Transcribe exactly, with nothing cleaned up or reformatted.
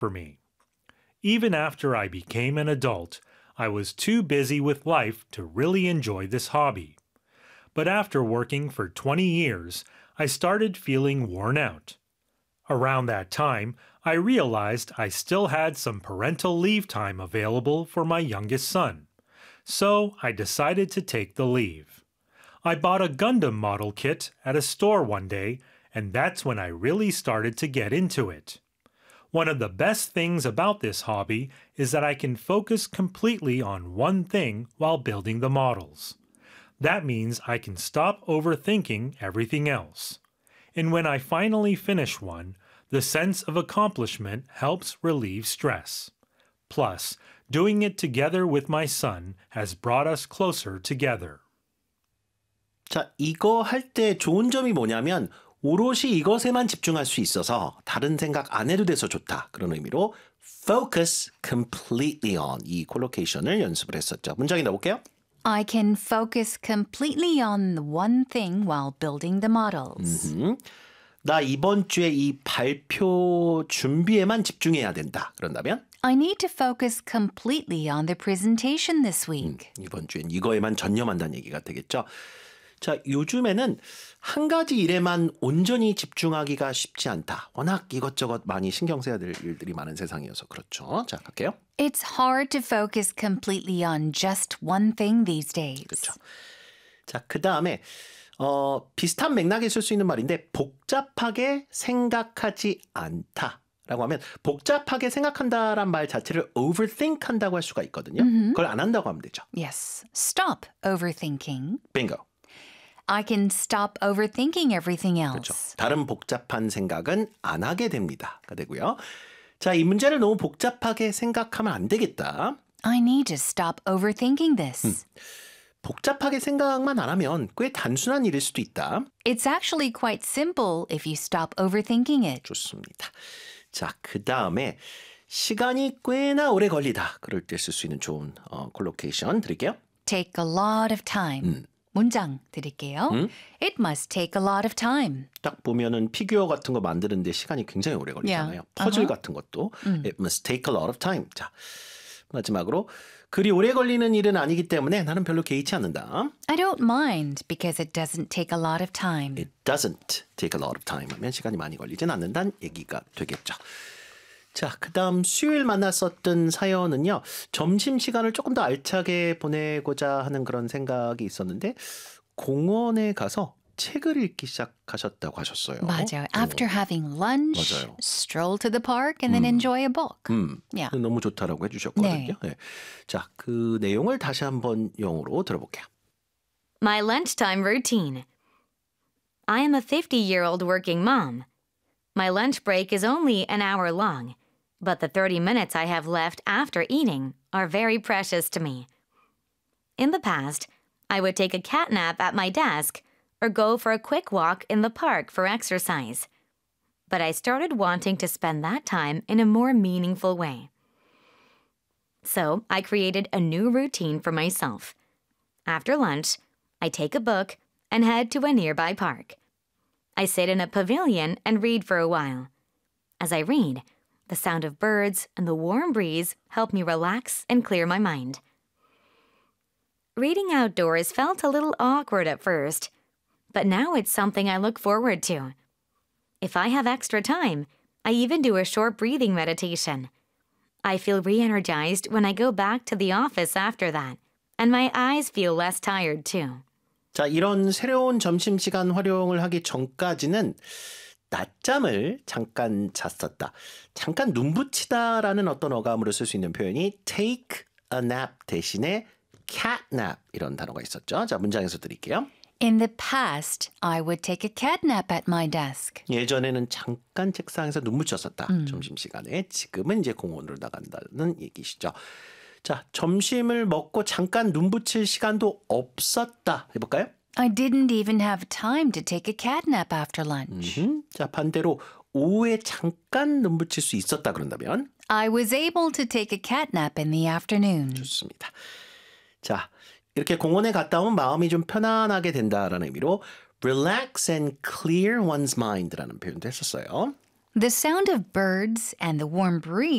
for me. Even after I became an adult, I was too busy with life to really enjoy this hobby. But after working for twenty years, I started feeling worn out. Around that time, I realized I still had some parental leave time available for my youngest son. So I decided to take the leave. I bought a Gundam model kit at a store one day, and that's when I really started to get into it. One of the best things about this hobby is that I can focus completely on one thing while building the models. That means I can stop overthinking everything else. And when I finally finish one, the sense of accomplishment helps relieve stress. Plus, doing it together with my son has brought us closer together. 자, 이거 할 때 좋은 점이 뭐냐면 오롯이 이것에만 집중할 수 있어서 다른 생각 안 해도 돼서 좋다. 그런 의미로 focus completely on 이 콜로케이션을 연습을 했었죠. 문장이 나올게요. I can focus completely on one thing while building the models. 음흠. 나 이번 주에 이 발표 준비에만 집중해야 된다. 그런다면 I need to focus completely on the presentation this week. 음, 이번 주엔 이거에만 전념한다는 얘기가 되겠죠. 자, 요즘에는 한 가지 일에만 온전히 집중하기가 쉽지 않다. 워낙 이것저것 많이 신경 써야 될 일들이 많은 세상이어서 그렇죠. 자, 갈게요. It's hard to focus completely on just one thing these days. 그렇죠. 자, 그 다음에 어, 비슷한 맥락에 쓸 수 있는 말인데 복잡하게 생각하지 않다. 라고 하면 복잡하게 생각한다란 말 자체를 overthink 한다고 할 수가 있거든요. Mm-hmm. 그걸 안 한다고 하면 되죠. Yes. Stop overthinking. Bingo. I can stop overthinking everything else. 그렇죠. 다른 복잡한 생각은 안 하게 됩니다가 되고요. 자, 이 문제를 너무 복잡하게 생각하면 안 되겠다. I need to stop overthinking this. 음, 복잡하게 생각만 안 하면 꽤 단순한 일일 수도 있다. It's actually quite simple if you stop overthinking it. 좋습니다. 자, 그 다음에 시간이 꽤나 오래 걸리다. 그럴 때 쓸 수 있는 좋은 어, 콜로케이션 드릴게요. Take a lot of time. 음. 문장 드릴게요. 음? It must take a lot of time. 딱 보면은 피규어 같은 거 만드는데 시간이 굉장히 오래 걸리잖아요. Yeah. 퍼즐 Uh-huh. 같은 것도 음. It must take a lot of time. 자, 마지막으로 그리 오래 걸리는 일은 아니기 때문에 나는 별로 개의치 않는다. I don't mind because it doesn't take a lot of time. It doesn't take a lot of time 하면 시간이 많이 걸리진 않는다는 얘기가 되겠죠. 자, 그 다음 수요일 만났었던 사연은요. 점심시간을 조금 더 알차게 보내고자 하는 그런 생각이 있었는데 공원에 가서 책을 읽기 시작하셨다고 하셨어요. 맞아요. After 어, having lunch, 맞아요. stroll to the park and then 음. enjoy a book. 음, Yeah. 너무 좋다라고 해주셨거든요. 네. 네. 자, 그 내용을 다시 한번 영어로 들어볼게요. My lunchtime routine. I am a fifty-year-old working mom. My lunch break is only an hour long, but the thirty minutes I have left after eating are very precious to me. In the past, I would take a cat nap at my desk or go for a quick walk in the park for exercise. But I started wanting to spend that time in a more meaningful way. So I created a new routine for myself. After lunch, I take a book and head to a nearby park. I sit in a pavilion and read for a while. As I read, the sound of birds and the warm breeze help me relax and clear my mind. Reading outdoors felt a little awkward at first, but now it's something I look forward to. If I have extra time, I even do a short breathing meditation. I feel re-energized when I go back to the office after that, and my eyes feel less tired too. 자, 이런 새로운 점심시간 활용을 하기 전까지는 낮잠을 잠깐 잤었다. 잠깐 눈 붙이다라는 어떤 어감으로 쓸 수 있는 표현이 take a nap 대신에 cat nap 이런 단어가 있었죠. 자, 문장에서 드릴게요. In the past, I would take a cat nap at my desk. 예전에는 잠깐 책상에서 눈 붙였었다. 음. 점심시간에. 지금은 이제 공원으로 나간다는 얘기시죠. 자, 점심을 먹고 잠깐 눈 붙일 시간도 없었다. 해볼까요? I didn't even have time to take a cat nap after lunch. 음흠. 자, 반대로 오후에 잠깐 눈 붙일 수 있었다 그런다면 I was able to take a cat nap in the afternoon. 좋습니다. 자, 이렇게 공원에 갔다 오면 마음이 좀 편안하게 된다라는 의미로 relax and clear one's mind라는 표현도 했었어요. The sound of birds and the warm breeze